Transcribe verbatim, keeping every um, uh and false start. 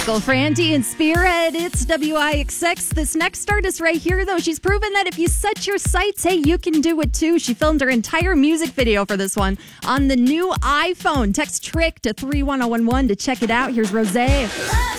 Go for Andy and Spirit. It's W I X X. This next artist right here, though, she's proven that if you set your sights, hey, you can do it too. She filmed her entire music video for this one on the new iPhone. Text TRICK to three one zero one one to check it out. Here's Rosé.